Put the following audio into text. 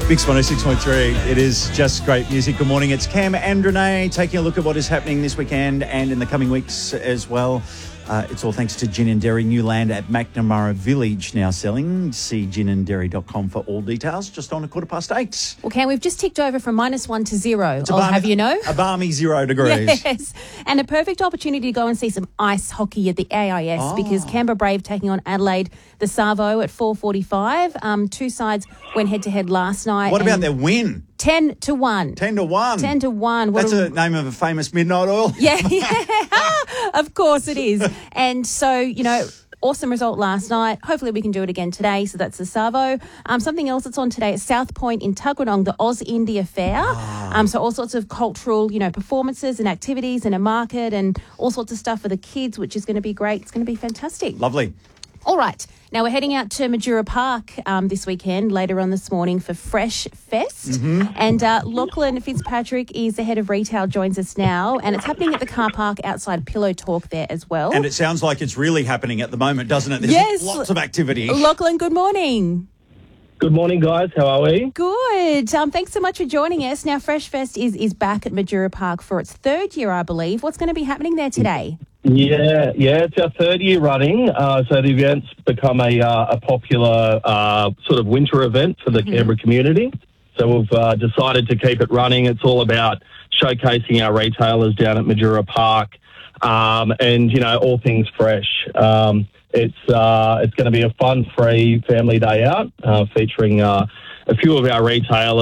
Mix 106.3. It is just great music. Good morning. It's Cam and Renee taking a look at what is happening this weekend and in the coming weeks as well. It's all thanks to Gin and Dairy. New land at McNamara Village now selling. See ginanddairy.com for all details. Just on 8:15. Well, Cam, we've just ticked over from -1 to 0. I'll have you know. A balmy 0 degrees. Yes. And a perfect opportunity to go and see some ice hockey at the AIS because Canberra Brave taking on Adelaide, the Savo at 4:45. Two sides went head-to-head last night. What about their win? 10-1. 10-1. 10-1. That's a name of a famous midnight oil. Yeah. Of course it is. And so, awesome result last night. Hopefully we can do it again today. So that's the Savo. Something else that's on today at South Point in Tuggeranong, the Oz India Fair. So all sorts of cultural, performances and activities and a market and all sorts of stuff for the kids, which is going to be great. It's going to be fantastic. Lovely. All right. Now we're heading out to Majura Park this weekend, later on this morning for Fresh Fest. Mm-hmm. And Lachlan Fitzpatrick is the head of retail, joins us now. And it's happening at the car park outside Pillow Talk there as well. And it sounds like it's really happening at the moment, doesn't it? There's yes. lots of activity. Lachlan, good morning. Good morning, guys. How are we? Good. Thanks so much for joining us. Now, Fresh Fest is back at Majura Park for its third year, I believe. What's going to be happening there today? Yeah, it's our third year running. So the event's become a popular sort of winter event for the Canberra community. So we've decided to keep it running. It's all about showcasing our retailers down at Majura Park and, all things fresh. It's going to be a fun, free family day out featuring a few of our retailers.